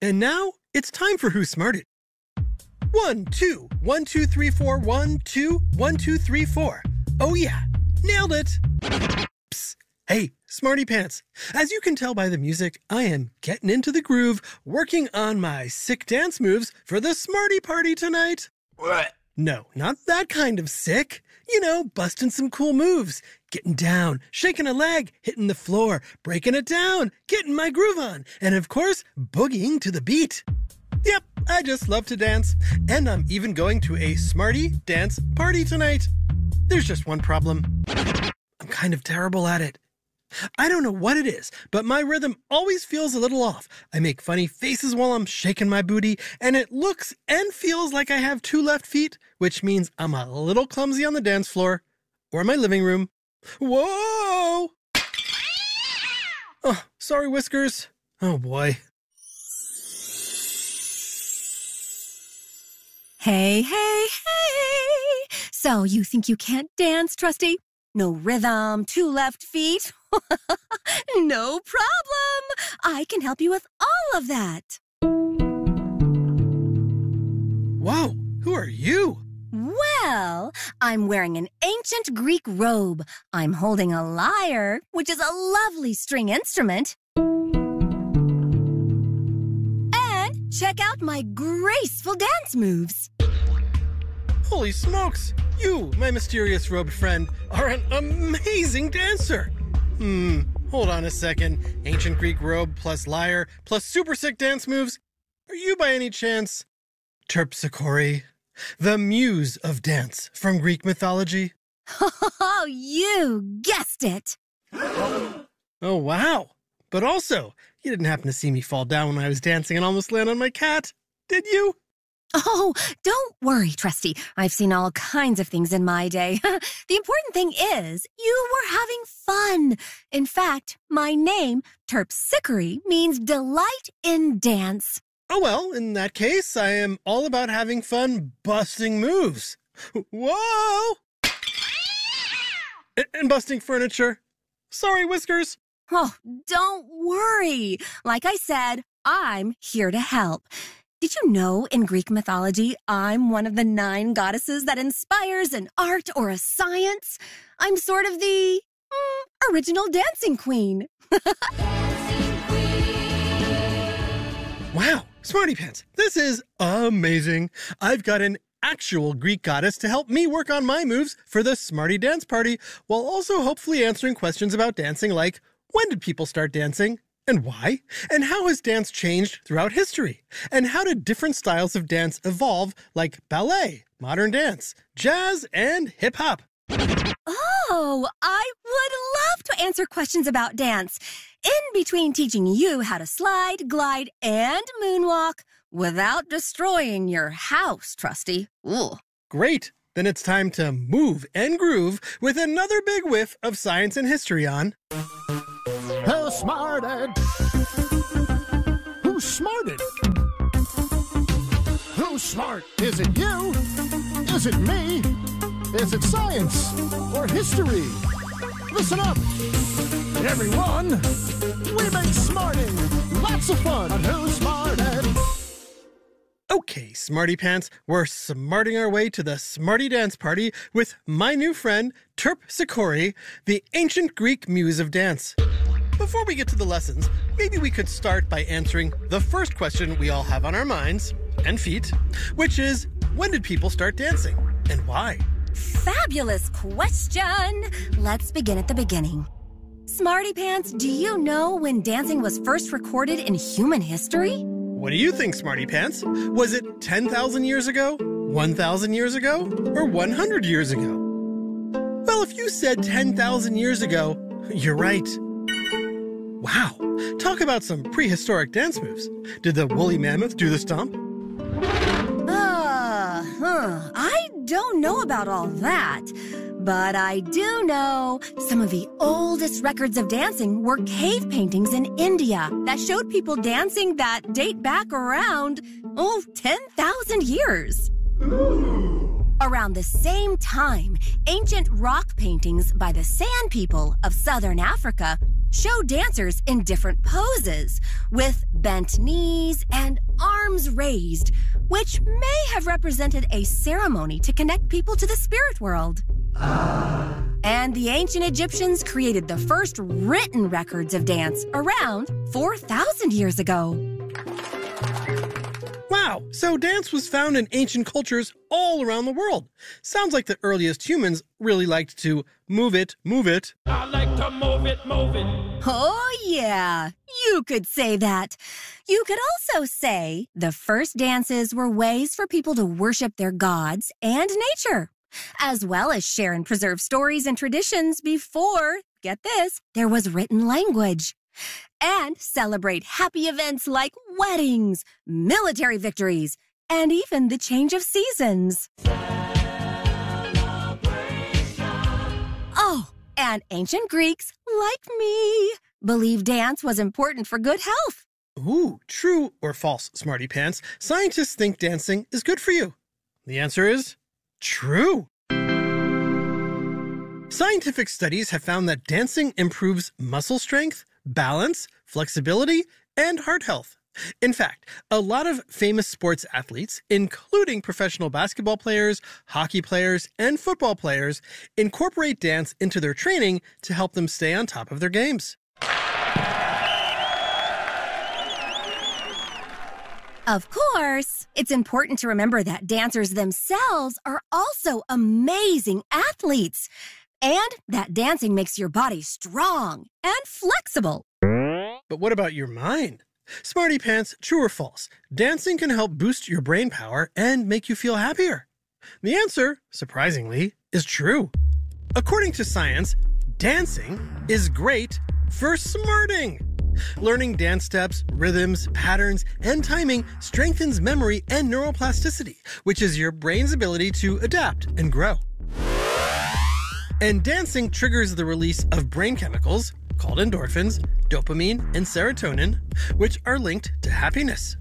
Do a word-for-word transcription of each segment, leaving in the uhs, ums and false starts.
And now, it's time for Who Smarted. One, two, one, two, three, four, one, two, one, two, three, four. Oh yeah, nailed it. Psst. Hey, Smarty Pants. As you can tell by the music, I am getting into the groove, working on my sick dance moves for the Smarty Party tonight. What? No, not that kind of sick. You know, busting some cool moves, getting down, shaking a leg, hitting the floor, breaking it down, getting my groove on, and of course, boogieing to the beat. Yep, I just love to dance, and I'm even going to a Smarty dance party tonight. There's just one problem. I'm kind of terrible at it. I don't know what it is, but my rhythm always feels a little off. I make funny faces while I'm shaking my booty, and it looks and feels like I have two left feet, which means I'm a little clumsy on the dance floor or my living room. Whoa! Oh, sorry, Whiskers. Oh, boy. Hey, hey, hey! So you think you can't dance, Trusty? No rhythm, two left feet? No problem! I can help you with all of that. Whoa, who are you? Well, I'm wearing an ancient Greek robe. I'm holding a lyre, which is a lovely string instrument. And check out my graceful dance moves. Holy smokes! You, my mysterious robed friend, are an amazing dancer! Hmm, hold on a second. Ancient Greek robe plus lyre plus super sick dance moves? Are you by any chance Terpsichore, the muse of dance from Greek mythology? Oh, you guessed it! Oh, wow. But also, you didn't happen to see me fall down when I was dancing and almost land on my cat, did you? Oh, don't worry, Trusty. I've seen all kinds of things in my day. The important thing is, you were having fun. In fact, my name, Terpsichore, means delight in dance. Oh, well, in that case, I am all about having fun busting moves. Whoa! And busting furniture. Sorry, Whiskers. Oh, don't worry. Like I said, I'm here to help. Did you know in Greek mythology, I'm one of the nine goddesses that inspires an art or a science? I'm sort of the mm, original dancing queen. Dancing queen. Wow, Smarty Pants, this is amazing. I've got an actual Greek goddess to help me work on my moves for the Smarty Dance Party, while also hopefully answering questions about dancing like, when did people start dancing? And why? And how has dance changed throughout history? And how did different styles of dance evolve, like ballet, modern dance, jazz, and hip-hop? Oh, I would love to answer questions about dance. In between teaching you how to slide, glide, and moonwalk without destroying your house, Trusty. Ooh. Great. Then it's time to move and groove with another big whiff of science and history on... Who smarted? Who smarted? Who's smart? Is it you? Is it me? Is it science or history? Listen up, everyone. We make smarting lots of fun on Who Smarted. Okay, Smarty Pants, we're smarting our way to the Smarty Dance Party with my new friend, Terpsichore, the ancient Greek muse of dance. Before we get to the lessons, maybe we could start by answering the first question we all have on our minds and feet, which is, when did people start dancing and why? Fabulous question. Let's begin at the beginning. Smarty Pants, do you know when dancing was first recorded in human history? What do you think, Smarty Pants? Was it ten thousand years ago, one thousand years ago, or one hundred years ago? Well, if you said ten thousand years ago, you're right. Wow, talk about some prehistoric dance moves. Did the woolly mammoth do the stomp? Uh, huh. I don't know about all that, but I do know some of the oldest records of dancing were cave paintings in India that showed people dancing that date back around, oh, ten thousand years. Ooh. Around the same time, ancient rock paintings by the San people of southern Africa show dancers in different poses, with bent knees and arms raised, which may have represented a ceremony to connect people to the spirit world. And the ancient Egyptians created the first written records of dance around four thousand years ago. Wow, so dance was found in ancient cultures all around the world. Sounds like the earliest humans really liked to move it, move it. I like to move it, move it. Oh, yeah, you could say that. You could also say the first dances were ways for people to worship their gods and nature, as well as share and preserve stories and traditions before, get this, there was written language. And celebrate happy events like weddings, military victories, and even the change of seasons. Oh, and ancient Greeks, like me, believed dance was important for good health. Ooh, true or false, Smarty Pants? Scientists think dancing is good for you. The answer is true. Scientific studies have found that dancing improves muscle strength, balance, flexibility, and heart health. In fact, a lot of famous sports athletes, including professional basketball players, hockey players, and football players, incorporate dance into their training to help them stay on top of their games. Of course, it's important to remember that dancers themselves are also amazing athletes, and that dancing makes your body strong and flexible. But what about your mind? Smarty Pants, true or false? Dancing can help boost your brain power and make you feel happier. The answer, surprisingly, is true. According to science, dancing is great for smarting. Learning dance steps, rhythms, patterns, and timing strengthens memory and neuroplasticity, which is your brain's ability to adapt and grow. And dancing triggers the release of brain chemicals called endorphins, dopamine, and serotonin, which are linked to happiness.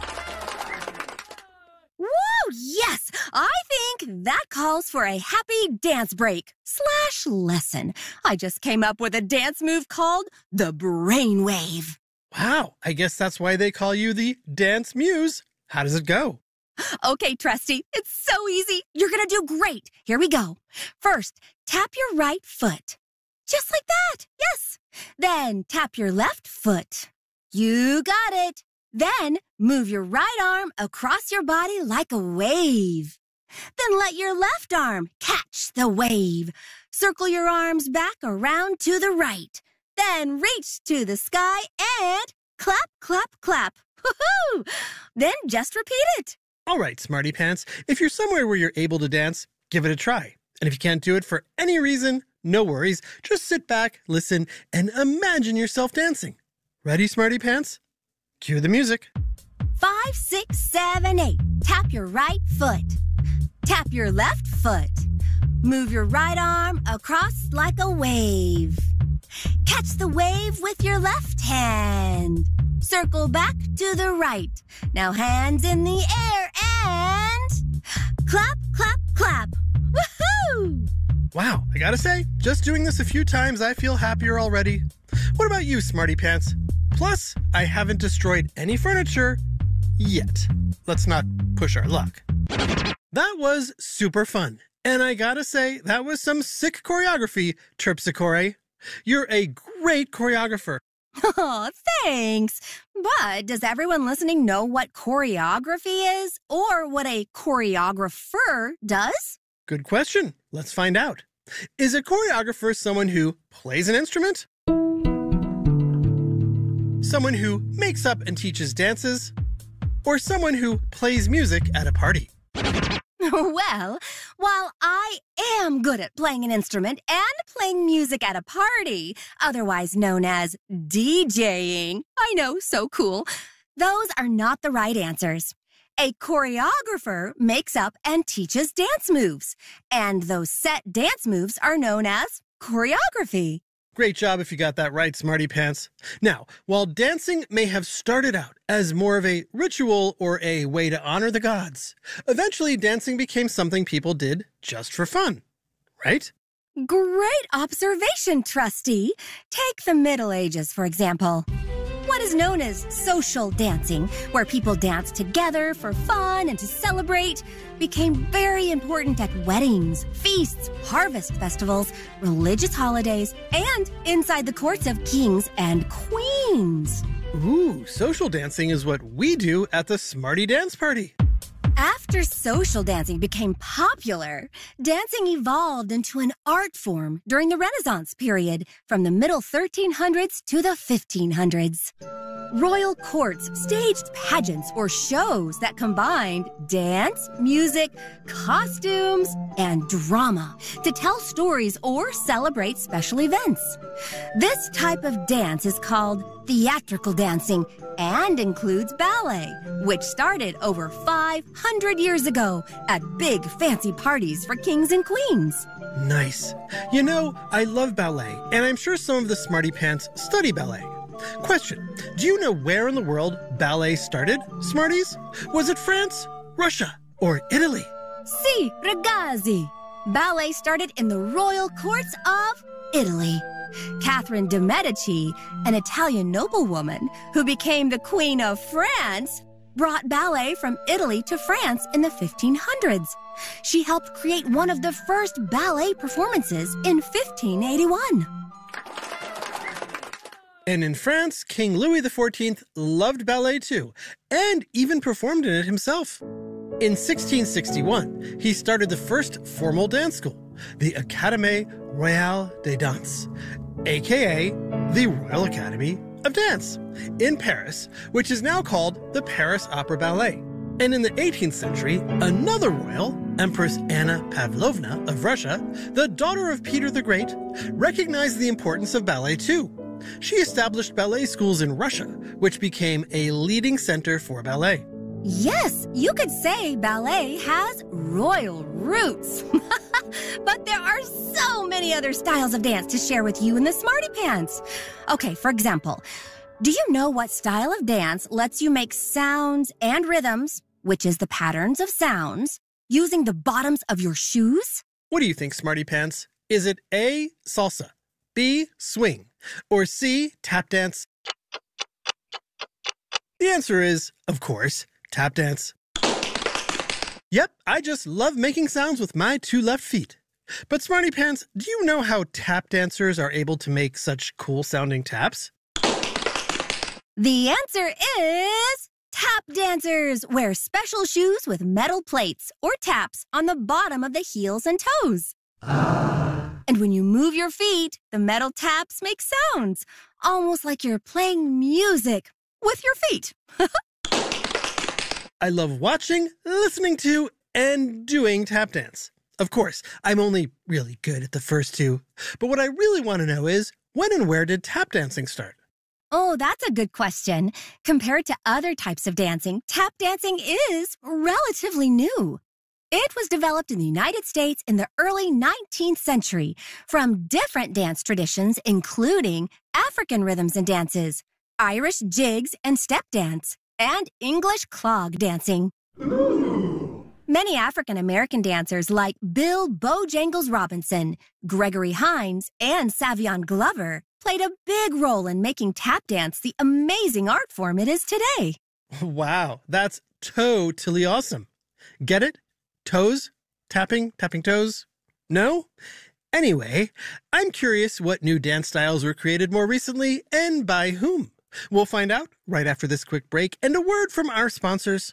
Woo, yes! I think that calls for a happy dance break slash lesson. I just came up with a dance move called the brainwave. Wow, I guess that's why they call you the Dance Muse. How does it go? Okay, Trusty, it's so easy. You're gonna do great. Here we go. First, tap your right foot. Just like that, yes. Then tap your left foot. You got it. Then move your right arm across your body like a wave. Then let your left arm catch the wave. Circle your arms back around to the right. Then reach to the sky and clap, clap, clap. Woo-hoo! Then just repeat it. All right, Smarty Pants, if you're somewhere where you're able to dance, give it a try. And if you can't do it for any reason, no worries. Just sit back, listen, and imagine yourself dancing. Ready, Smarty Pants? Cue the music. Five, six, seven, eight. Tap your right foot. Tap your left foot. Move your right arm across like a wave. Catch the wave with your left hand. Circle back to the right. Now hands in the air and clap, clap, clap. Woohoo! Wow, I gotta say, just doing this a few times, I feel happier already. What about you, Smarty Pants? Plus, I haven't destroyed any furniture yet. Let's not push our luck. That was super fun. And I gotta say, that was some sick choreography, Terpsichore. You're a great choreographer. Oh, thanks. But does everyone listening know what choreography is or what a choreographer does? Good question. Let's find out. Is a choreographer someone who plays an instrument? Someone who makes up and teaches dances? Or someone who plays music at a party? Well, while I am good at playing an instrument and playing music at a party, otherwise known as DJing, I know, so cool, those are not the right answers. A choreographer makes up and teaches dance moves, and those set dance moves are known as choreography. Great job if you got that right, Smarty Pants. Now, while dancing may have started out as more of a ritual or a way to honor the gods, eventually dancing became something people did just for fun, right? Great observation, Trusty. Take the Middle Ages, for example. What is known as social dancing, where people dance together for fun and to celebrate, became very important at weddings, feasts, harvest festivals, religious holidays, and inside the courts of kings and queens. Ooh, social dancing is what we do at the Smarty Dance Party. After social dancing became popular, dancing evolved into an art form during the Renaissance period from the middle thirteen hundreds to the fifteen hundreds. Royal courts staged pageants or shows that combined dance, music, costumes, and drama to tell stories or celebrate special events. This type of dance is called theatrical dancing and includes ballet, which started over five hundred years ago at big fancy parties for kings and queens. Nice. You know, I love ballet, and I'm sure some of the Smarty Pants study ballet. Question, do you know where in the world ballet started, Smarties? Was it France, Russia, or Italy? Si, ragazzi. Ballet started in the royal courts of Italy. Catherine de' Medici, an Italian noblewoman who became the Queen of France, brought ballet from Italy to France in the fifteen hundreds. She helped create one of the first ballet performances in fifteen eighty-one. And in France, King Louis the fourteenth loved ballet too, and even performed in it himself. In sixteen sixty-one, he started the first formal dance school, the Académie Royale des Danses, aka the Royal Academy of Dance, in Paris, which is now called the Paris Opera Ballet. And in the eighteenth century, another royal, Empress Anna Pavlovna of Russia, the daughter of Peter the Great, recognized the importance of ballet too. She established ballet schools in Russia, which became a leading center for ballet. Yes, you could say ballet has royal roots. But there are so many other styles of dance to share with you in the Smarty Pants. Okay, for example, do you know what style of dance lets you make sounds and rhythms, which is the patterns of sounds, using the bottoms of your shoes? What do you think, Smarty Pants? Is it A, salsa, B, swing, or C, tap dance? The answer is, of course, tap dance. Yep, I just love making sounds with my two left feet. But Smarty Pants, do you know how tap dancers are able to make such cool sounding taps? The answer is tap dancers wear special shoes with metal plates or taps on the bottom of the heels and toes. And when you move your feet, the metal taps make sounds, almost like you're playing music with your feet. I love watching, listening to, and doing tap dance. Of course, I'm only really good at the first two. But what I really want to know is, when and where did tap dancing start? Oh, that's a good question. Compared to other types of dancing, tap dancing is relatively new. It was developed in the United States in the early nineteenth century from different dance traditions, including African rhythms and dances, Irish jigs and step dance, and English clog dancing. Ooh. Many African American dancers like Bill Bojangles Robinson, Gregory Hines, and Savion Glover played a big role in making tap dance the amazing art form it is today. Wow, that's totally awesome. Get it? Toes? Tapping? Tapping toes? No? Anyway, I'm curious what new dance styles were created more recently and by whom. We'll find out right after this quick break and a word from our sponsors.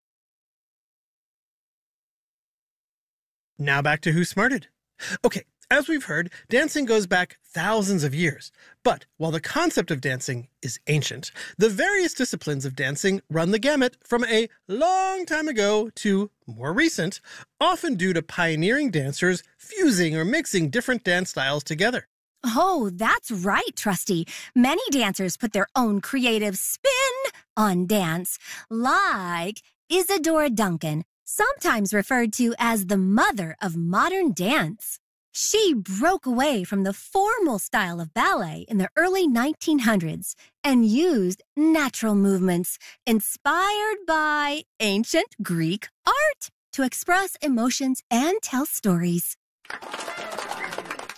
Now back to Who Smarted. Okay, as we've heard, dancing goes back thousands of years. But while the concept of dancing is ancient, the various disciplines of dancing run the gamut from a long time ago to more recent, often due to pioneering dancers fusing or mixing different dance styles together. Oh, that's right, Trusty. Many dancers put their own creative spin on dance, like Isadora Duncan, sometimes referred to as the mother of modern dance. She broke away from the formal style of ballet in the early nineteen hundreds and used natural movements inspired by ancient Greek art to express emotions and tell stories.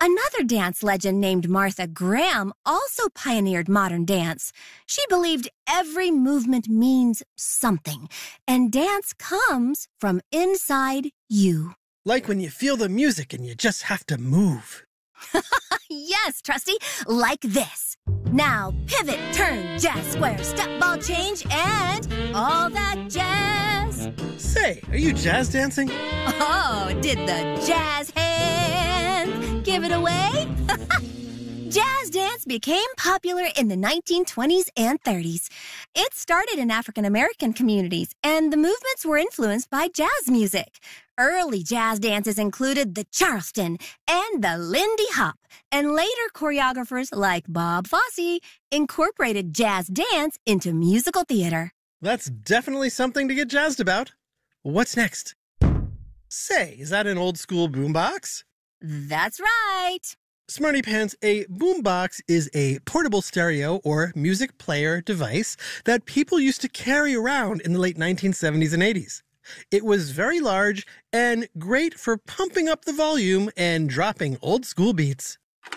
Another dance legend named Martha Graham also pioneered modern dance. She believed every movement means something, and dance comes from inside you. Like when you feel the music and you just have to move. Yes, Trusty, like this. Now, pivot, turn, jazz, square, step, ball change, and all that jazz. Say, are you jazz dancing? Oh, did the jazz hand give it away? Jazz dance became popular in the nineteen twenties and thirties. It started in African American communities, and the movements were influenced by jazz music. Early jazz dances included the Charleston and the Lindy Hop, and later choreographers like Bob Fosse incorporated jazz dance into musical theater. That's definitely something to get jazzed about. What's next? Say, is that an old school boombox? That's right. Smarty Pants, a boombox is a portable stereo or music player device that people used to carry around in the late nineteen seventies and eighties. It was very large and great for pumping up the volume and dropping old school beats.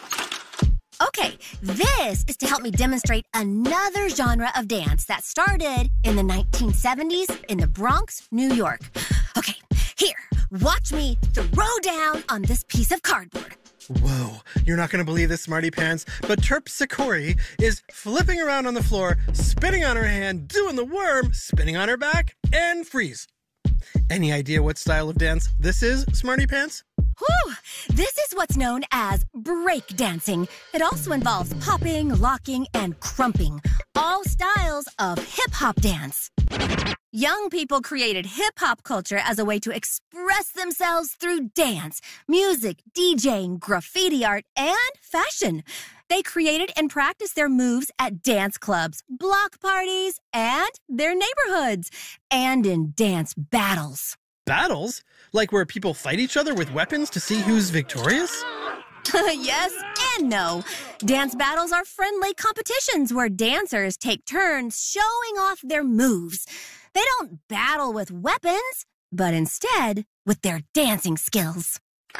Okay, this is to help me demonstrate another genre of dance that started in the nineteen seventies in the Bronx, New York. Okay, here, watch me throw down on this piece of cardboard. Whoa, you're not going to believe this, Smarty Pants, but Terpsichore is flipping around on the floor, spinning on her hand, doing the worm, spinning on her back, and freeze. Any idea what style of dance this is, Smarty Pants? Whew! This is what's known as break dancing. It also involves popping, locking, and crumping, all styles of hip-hop dance. Young people created hip-hop culture as a way to express themselves through dance, music, DJing, graffiti art, and fashion. They created and practiced their moves at dance clubs, block parties, and their neighborhoods, and in dance battles. Battles? Like where people fight each other with weapons to see who's victorious? Yes and no. Dance battles are friendly competitions where dancers take turns showing off their moves. They don't battle with weapons, but instead with their dancing skills.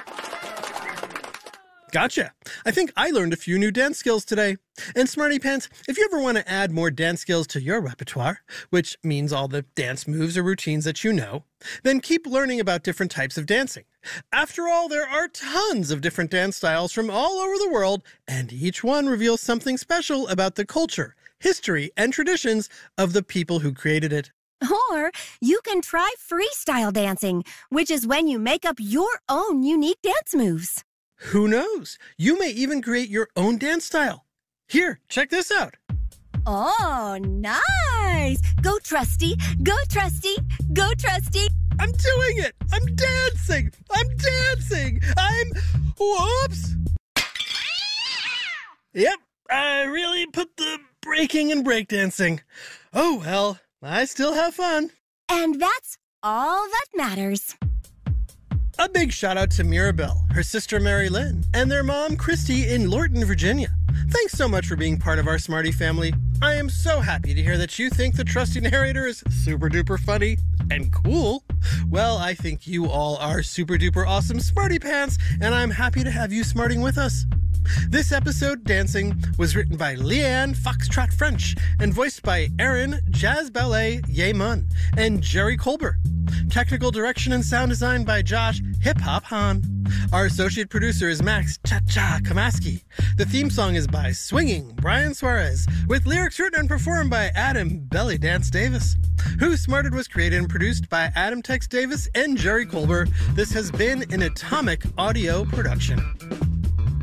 Gotcha. I think I learned a few new dance skills today. And Smarty Pants, if you ever want to add more dance skills to your repertoire, which means all the dance moves or routines that you know, then keep learning about different types of dancing. After all, there are tons of different dance styles from all over the world, and each one reveals something special about the culture, history, and traditions of the people who created it. Or you can try freestyle dancing, which is when you make up your own unique dance moves. Who knows? You may even create your own dance style. Here, check this out. Oh, nice! Go, Trusty! Go, Trusty! Go, Trusty! I'm doing it! I'm dancing! I'm dancing! I'm... Whoops! Yep, I really put the breaking and breakdancing. Oh, well, I still have fun. And that's all that matters. A big shout out to Mirabelle, her sister Mary Lynn, and their mom Christy in Lorton, Virginia. Thanks so much for being part of our Smarty family. I am so happy to hear that you think the trusty narrator is super duper funny and cool. Well, I think you all are super duper awesome Smarty Pants, and I'm happy to have you smarting with us. This episode, Dancing, was written by Leanne Foxtrot French and voiced by Aaron Jazz Ballet Yemun and Jerry Colber. Technical direction and sound design by Josh Hip Hop Han. Our associate producer is Max Cha Cha Kamaski. The theme song is by Swinging Brian Suarez, with lyrics written and performed by Adam Belly Dance Davis. Who Smarted was created and produced by Adam Tex Davis and Jerry Colber. This has been an Atomic Audio production.